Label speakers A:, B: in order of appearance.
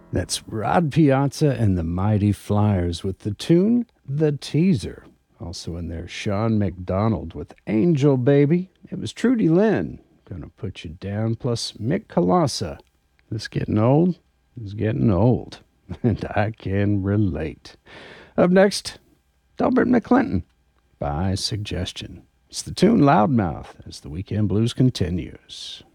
A: That's Rod Piazza and the Mighty Flyers with the tune The Teaser. Also in there, Sean McDonald with Angel Baby. It was Trudy Lynn, Gonna Put You Down, plus Mick Colassa. This getting old is getting old, and I can relate. Up next, Delbert McClinton, By Suggestion. It's the tune Loudmouth as the Weekend Blues continues.